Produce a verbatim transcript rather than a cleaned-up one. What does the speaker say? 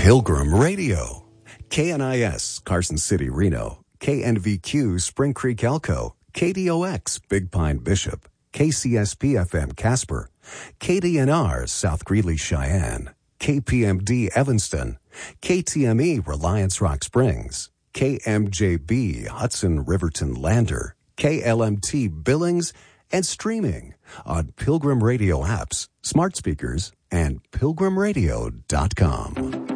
Pilgrim Radio. K N I S, Carson City, Reno. K N V Q, Spring Creek, Elko. K D O X, Big Pine, Bishop. K C S P F M, Casper. K D N R, South Greeley, Cheyenne. K P M D, Evanston. K T M E, Reliance Rock Springs. K M J B, Hudson, Riverton, Lander. K L M T, Billings, and streaming on Pilgrim Radio apps, smart speakers, and pilgrim radio dot com.